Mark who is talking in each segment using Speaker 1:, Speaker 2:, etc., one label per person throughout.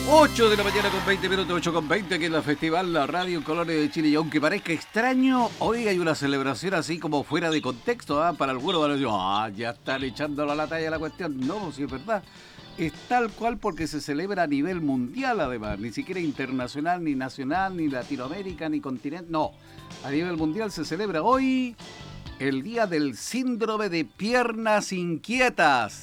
Speaker 1: 8 de la mañana con 20 minutos, 8 con 20, aquí en la Festival La Radio en Colores de Chile. Y aunque parezca extraño, hoy hay una celebración así como fuera de contexto, ¿ah? Para algunos van a decir, ya están echándolo a la talla la cuestión. No, si es verdad. Es tal cual porque se celebra a nivel mundial además, ni siquiera internacional, ni nacional, ni Latinoamérica, ni continente. No, a nivel mundial se celebra hoy el Día del Síndrome de Piernas Inquietas.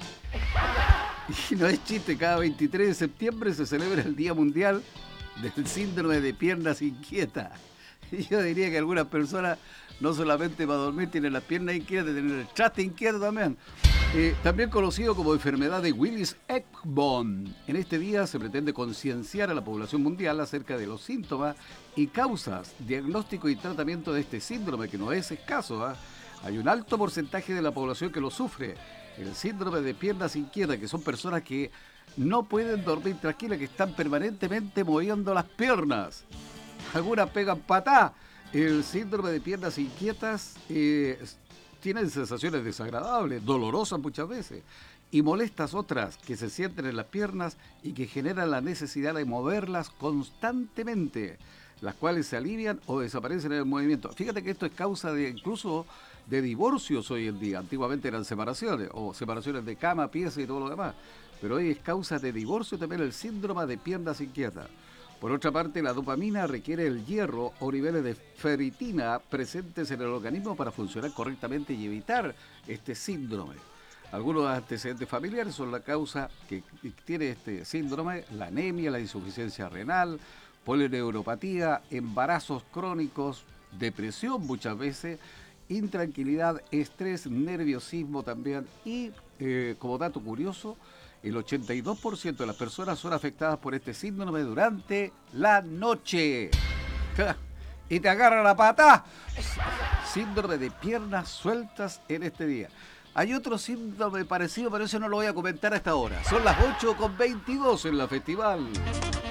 Speaker 1: Y no es chiste, cada 23 de septiembre se celebra el Día Mundial del Síndrome de Piernas Inquietas. Y yo diría que algunas personas, no solamente para dormir, tienen las piernas inquietas, tienen el traste inquieto también. También conocido como enfermedad de Willis-Ekbom. En este día se pretende concienciar a la población mundial acerca de los síntomas y causas, diagnóstico y tratamiento de este síndrome, que no es escaso, ¿eh? Hay un alto porcentaje de la población que lo sufre. El síndrome de piernas inquietas, que son personas que no pueden dormir tranquilas, que están permanentemente moviendo las piernas. Algunas pegan patá. El síndrome de piernas inquietas tienen sensaciones desagradables, dolorosas muchas veces, y molestas otras que se sienten en las piernas y que generan la necesidad de moverlas constantemente, las cuales se alivian o desaparecen en el movimiento. Fíjate que esto es causa de incluso de divorcios hoy en día. Antiguamente eran separaciones, o separaciones de cama, pieza y todo lo demás, pero hoy es causa de divorcio también el síndrome de piernas inquietas. Por otra parte, la dopamina requiere el hierro o niveles de ferritina presentes en el organismo para funcionar correctamente y evitar este síndrome. Algunos antecedentes familiares son la causa que tiene este síndrome: la anemia, la insuficiencia renal, polineuropatía, embarazos crónicos, depresión muchas veces, intranquilidad, estrés, nerviosismo también y, como dato curioso, el 82% de las personas son afectadas por este síndrome durante la noche. Y te agarra la pata. Síndrome de piernas sueltas en este día. Hay otro síndrome parecido, pero eso no lo voy a comentar a esta hora. Son las 8:22 en la Festival.